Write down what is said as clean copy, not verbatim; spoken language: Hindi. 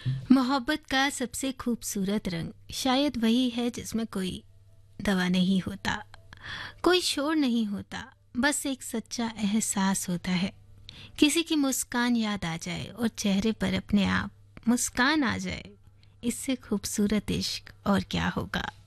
मोहब्बत का सबसे खूबसूरत रंग शायद वही है जिसमें कोई दवा नहीं होता, कोई शोर नहीं होता, बस एक सच्चा एहसास होता है। किसी की मुस्कान याद आ जाए और चेहरे पर अपने आप मुस्कान आ जाए, इससे खूबसूरत इश्क और क्या होगा।